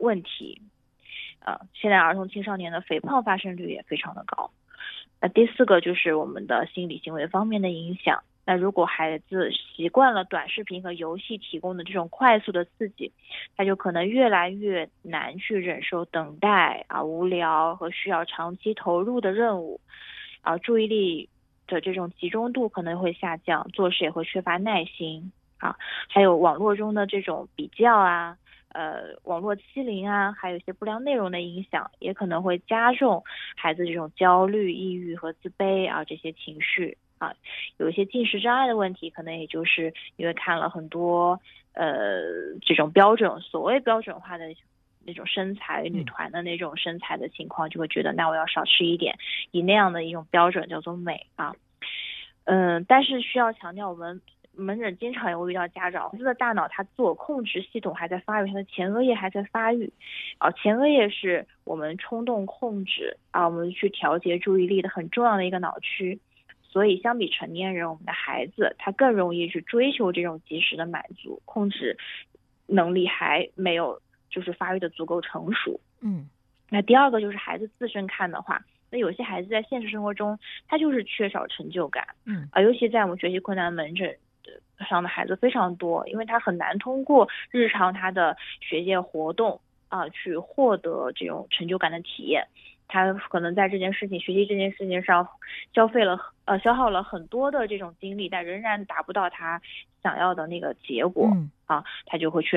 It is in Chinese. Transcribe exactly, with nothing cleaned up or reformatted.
问题。呃，现在儿童青少年的肥胖发生率也非常的高。那第四个就是我们的心理行为方面的影响。那如果孩子习惯了短视频和游戏提供的这种快速的刺激，他就可能越来越难去忍受等待啊、无聊和需要长期投入的任务啊，注意力的这种集中度可能会下降，做事也会缺乏耐心啊，还有网络中的这种比较啊。呃，网络欺凌啊，还有一些不良内容的影响，也可能会加重孩子这种焦虑、抑郁和自卑啊这些情绪啊。有一些进食障碍的问题，可能也就是因为看了很多呃这种标准所谓标准化的那种身材女团的那种身材的情况，就会觉得那我要少吃一点，以那样的一种标准叫做美啊。嗯，但是需要强调，我们门诊经常也会遇到家长，孩子的大脑它自我控制系统还在发育，他的前额叶还在发育，啊，前额叶是我们冲动控制啊，我们去调节注意力的很重要的一个脑区，所以相比成年人，我们的孩子他更容易去追求这种及时的满足，控制能力还没有就是发育的足够成熟。 嗯， 那第二个就是孩子自身看的话。那有些孩子在现实生活中，他就是缺少成就感， 嗯啊，尤其在我们学习困难门诊上的孩子非常多，因为他很难通过日常他的学业活动啊去获得这种成就感的体验。他可能在这件事情学习这件事情上消费了呃消耗了很多的这种精力，但仍然达不到他想要的那个结果嗯。 啊，他就会缺